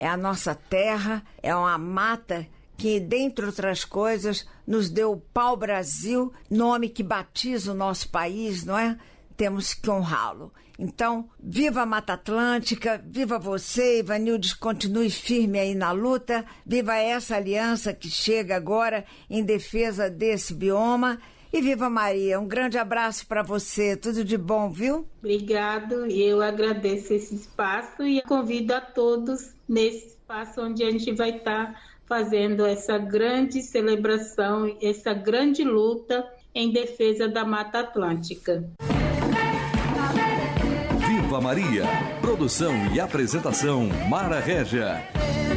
é a nossa terra, é uma mata que, dentre outras coisas, nos deu o pau-brasil, nome que batiza o nosso país, não é? Temos que honrá-lo. Então, viva a Mata Atlântica, viva você, Ivanildes, continue firme aí na luta, viva essa aliança que chega agora em defesa desse bioma. E viva Maria, um grande abraço para você, tudo de bom, viu? Obrigado, eu agradeço esse espaço e convido a todos nesse espaço onde a gente vai estar fazendo essa grande celebração, essa grande luta em defesa da Mata Atlântica. Viva Maria! Produção e apresentação Mara Régia.